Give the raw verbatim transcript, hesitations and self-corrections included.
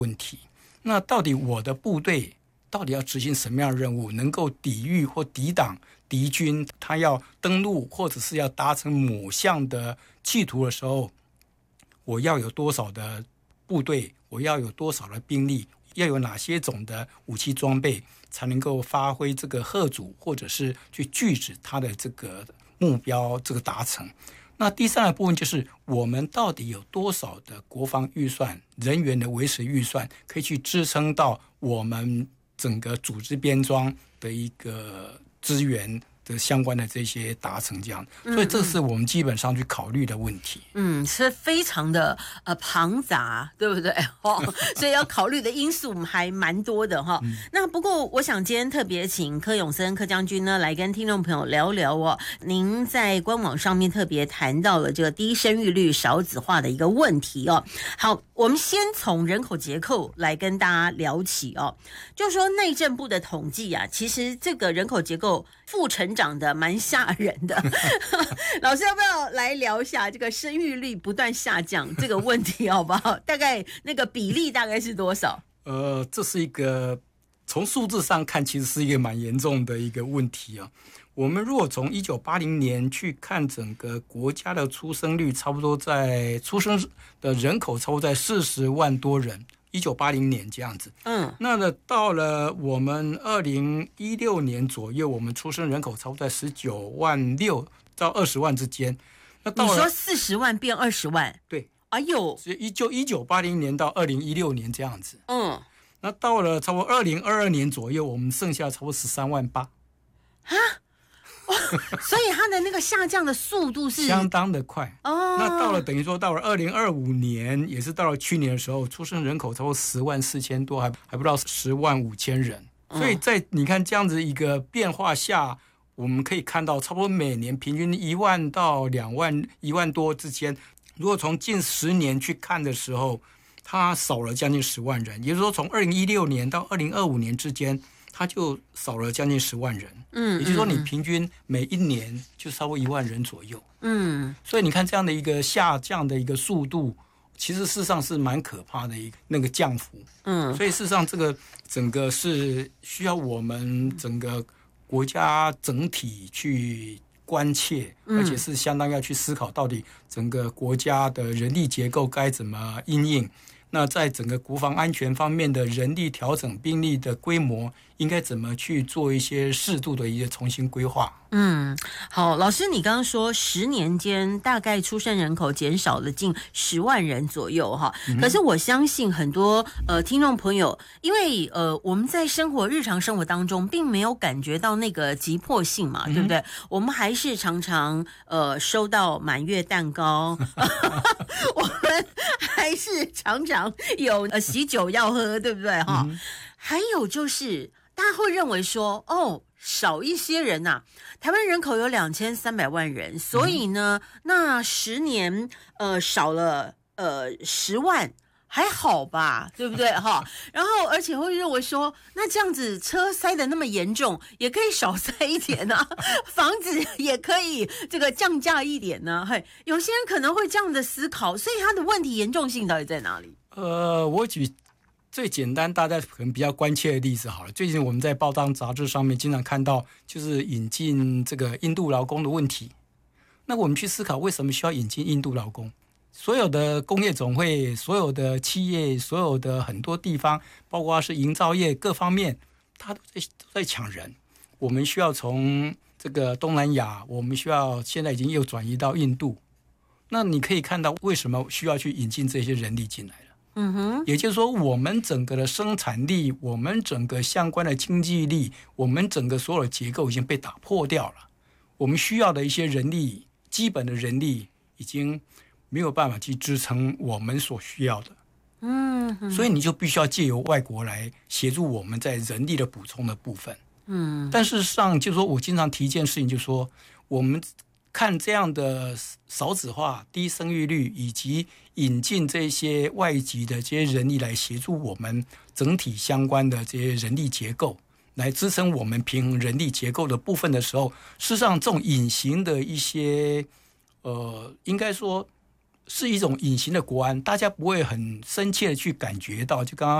问题。那到底我的部队到底要执行什么样的任务，能够抵御或抵挡敌军他要登陆或者是要达成某项的企图的时候，我要有多少的部队，我要有多少的兵力，要有哪些种的武器装备，才能够发挥这个吓阻或者是去拒止他的这个目标这个达成。那第三个部分就是我们到底有多少的国防预算、人员的维持预算，可以去支撑到我们整个组织编装的一个资源的相关的这些达成，这样，所以这是我们基本上去考虑的问题。 嗯，是非常的呃庞杂，对不对？哦，所以要考虑的因素还蛮多的哈、哦嗯。那不过我想今天特别请柯永森柯将军呢来跟听众朋友聊聊哦。您在官网上面特别谈到了这个低生育率、少子化的一个问题哦。好，我们先从人口结构来跟大家聊起哦。就是说内政部的统计啊，其实这个人口结构负成长的蛮吓人的。老师要不要来聊一下这个生育率不断下降这个问题好不好？大概那个比例大概是多少？ 呃，这是一个从数字上看其实是一个蛮严重的一个问题啊。我们如果从一九八零年去看整个国家的出生率，差不多在出生的人口差不多在四十万多人，一九八零年这样子。嗯，那呢到了我们二零一六年左右，我们出生人口差不多在十九万六到二十万之间。那到了你说四十万变二十万？ 对， 哎呦， 就一九八零年到二零一六年这样子。 嗯， 那到了差不多二零二二年左右，我们剩下差不多十三万八。 啊，所以它的那个下降的速度是相当的快哦。 那到了等于说到了二零二五年，也是到了去年的时候，出生人口超过十万四千多，还还不到十万五千人。所以在你看这样子一个变化下，我们可以看到差不多每年平均一万到两万一万多之间。如果从近十年去看的时候，它少了将近十万人，也就是说从二零一六年到二零二五年之间，它就少了将近十万人。嗯，也就是说你平均每一年就超过一万人左右。嗯，所以你看这样的一个下降的一个速度，其实事实上是蛮可怕的一个那个降幅。嗯，所以事实上这个整个是需要我们整个国家整体去关切，而且是相当要去思考到底整个国家的人力结构该怎么因应。那在整个国防安全方面的人力调整、兵力的规模，应该怎么去做一些适度的一些重新规划？ 嗯，好，老师，你刚刚说十年间大概出生人口减少了近十万人左右哈、嗯，可是我相信很多呃听众朋友，因为呃我们在生活日常生活当中并没有感觉到那个急迫性嘛，嗯、对不对？我们还是常常呃收到满月蛋糕，我们还是常常有呃喜酒要喝，对不对哈、嗯？还有就是大家会认为说，哦。少一些人呐、啊，台湾人口有两千三百万人，所以呢，嗯、那十年呃少了呃十万还好吧，对不对哈？然后而且会认为说，那这样子车塞得那么严重，也可以少塞一点啊，房子也可以这个降价一点呢、啊。嘿，有些人可能会这样的思考，所以他的问题严重性到底在哪里？ 呃，我举最简单大家可能比较关切的例子好了，最近我们在报章杂志上面经常看到就是引进这个印度劳工的问题。那我们去思考为什么需要引进印度劳工，所有的工业总会、所有的企业、所有的很多地方，包括是营造业各方面，它都在都在抢人。我们需要从这个东南亚，我们需要现在已经又转移到印度。那你可以看到为什么需要去引进这些人力进来了。嗯哼，也就是说，我们整个的生产力，我们整个相关的经济力，我们整个所有的结构已经被打破掉了。我们需要的一些人力，基本的人力已经没有办法去支撑我们所需要的。嗯哼，所以你就必须要借由外国来协助我们在人力的补充的部分。嗯，但事实上，就是说我经常提一件事情，就是说我们看这样的少子化、低生育率，以及引进这些外籍的这些人力来协助我们整体相关的这些人力结构，来支撑我们平衡人力结构的部分的时候，事实上这种隐形的一些呃，应该说是一种隐形的国安，大家不会很深切的去感觉到。就刚刚